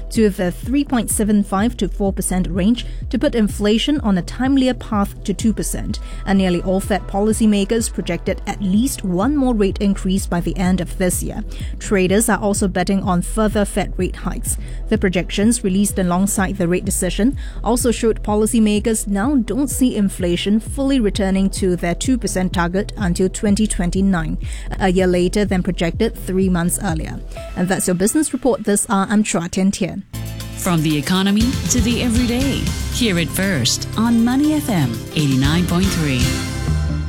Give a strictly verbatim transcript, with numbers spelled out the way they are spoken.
to the three point seven five to four percent range to put inflation on a timelier path to two percent. And nearly all Fed policymakers projected at least one more rate increase by the end of this year. Traders are also betting on further Fed rate hikes. The projections released alongside the rate decision also showed policymakers now don't see inflation fully returning to their two percent target until twenty twenty-nine, a year later than projected three months earlier. And that's your business report this hour. I'm Chua Tian Tian. From the economy to the everyday, hear it first on Money F M eighty-nine point three.